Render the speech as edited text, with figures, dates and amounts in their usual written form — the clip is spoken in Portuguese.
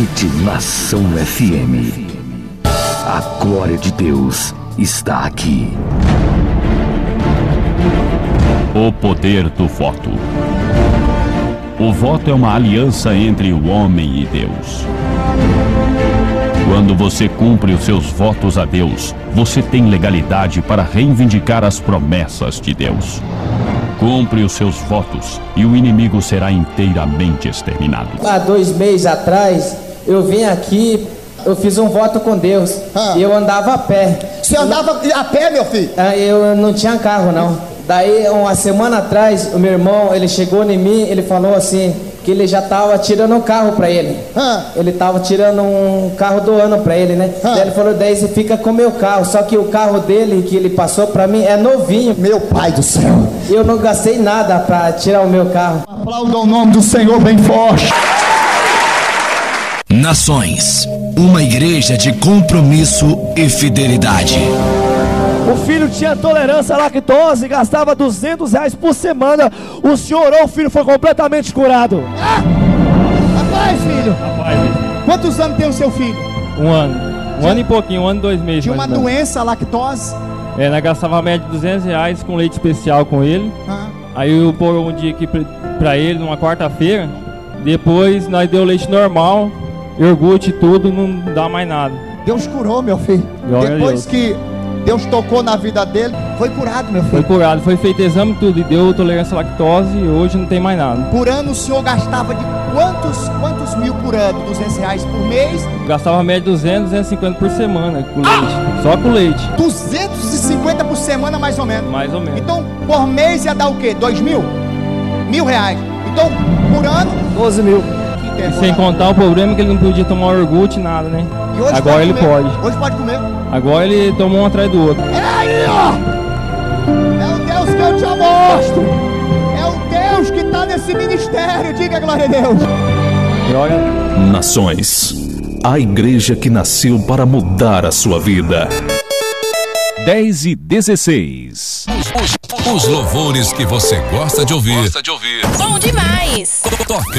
Rede Nação FM. A glória de Deus está aqui. O poder do voto. O voto é uma aliança entre o homem e Deus. Quando você cumpre os seus votos a Deus, você tem legalidade para reivindicar as promessas de Deus. Cumpre os seus votos e o inimigo será inteiramente exterminado. Há 2 meses atrás, eu vim aqui, eu fiz um voto com Deus e eu andava a pé. Você andava a pé, meu filho? Eu não tinha carro, não. Daí, uma semana atrás, o meu irmão, ele chegou em mim, ele falou assim, que ele já tava tirando um carro pra ele. Ele tava tirando um carro do ano pra ele, né? Daí ele falou, daí você fica com o meu carro, só que o carro dele, que ele passou pra mim, é novinho. Meu pai do céu. Eu não gastei nada pra tirar o meu carro. Aplauda o nome do Senhor bem forte. Nações, uma igreja de compromisso e fidelidade. O filho tinha tolerância à lactose, gastava R$200 por semana. O senhor orou, o filho foi completamente curado. Rapaz, filho. Quantos anos tem o seu filho? 1 ano. Um ano e pouquinho, 1 ano e 2 meses. Tinha uma doença, lactose? Nós gastava a média de R$200 com leite especial com ele. Aí eu pôr um dia aqui pra ele, numa quarta-feira. Depois nós deu leite normal, iogurte e tudo, não dá mais nada. Deus curou, meu filho. Depois que Deus tocou na vida dele, foi curado, meu filho. Foi curado, foi feito exame e tudo, e deu tolerância à lactose e hoje não tem mais nada. Por ano o senhor gastava de quantos mil por ano? R$200 por mês? Gastava a média de 200, 250 por semana com leite, só com leite. 250 por semana mais ou menos? Mais ou menos. Então por mês ia dar o quê? 2 mil? R$1.000. Então por ano? 12 mil. E sem contar o problema que ele não podia tomar iogurte, nada, né? E hoje agora ele pode. Hoje pode comer. Agora ele tomou um atrás do outro. É aí, ó! É o Deus que eu te mostro! É o Deus que está nesse ministério. Diga glória a Deus. Glória. Nações, a igreja que nasceu para mudar a sua vida. 10:16. Os louvores que você gosta de ouvir. Bom demais! Toque